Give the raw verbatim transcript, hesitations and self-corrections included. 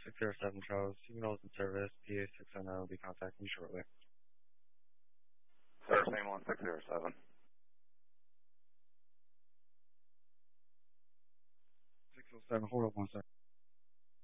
six zero seven Charles, signals in service, P A six oh nine will be contacting you shortly. Sir, same one six zero seven. six oh seven, hold up one second.